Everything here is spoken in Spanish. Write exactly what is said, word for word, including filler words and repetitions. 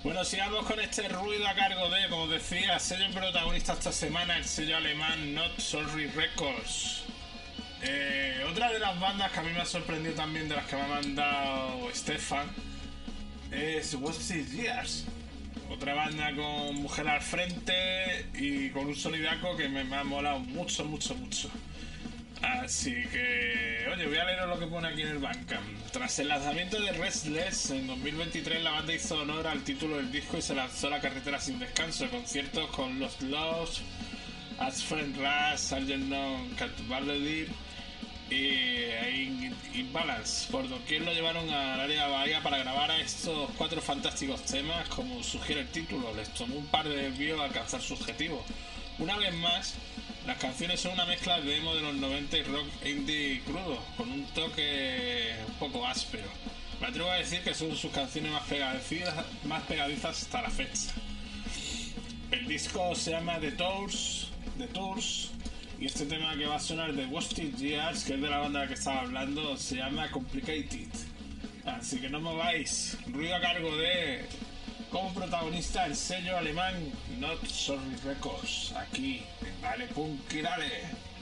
Bueno, sigamos con este ruido a cargo de, como decía, sello protagonista esta semana, el sello alemán Not Sorry Records. Eh, otra de las bandas que a mí me ha sorprendido también, de las que me ha mandado Stefan, es Wasted Years. Otra banda con mujer al frente y con un sonidaco que me, me ha molado mucho, mucho, mucho. Así que, oye, voy a leer lo que pone aquí en el Bandcamp. Tras el lanzamiento de Restless en dos mil veintitrés, la banda hizo honor al título del disco y se lanzó a la carretera sin descanso. Conciertos con Los Lost, As Friend Rush, Sargent Non, Cat Balladir y Imbalance. Por doquier lo llevaron al área de Bahía para grabar a estos cuatro fantásticos temas. Como sugiere el título, les tomó un par de desvíos a alcanzar su objetivo. Una vez más, las canciones son una mezcla de emo de los noventa y rock indie crudo, con un toque un poco áspero. Me atrevo a decir que son sus canciones más pegadizas, más pegadizas hasta la fecha. El disco se llama The Tours, The Tours, y este tema que va a sonar de Wasted Years, que es de la banda de la que estaba hablando, se llama Complicated. Así que no mováis, ruido a cargo de, como protagonista, el sello alemán Not Sorry Records, aquí en Dale Punk y Dale.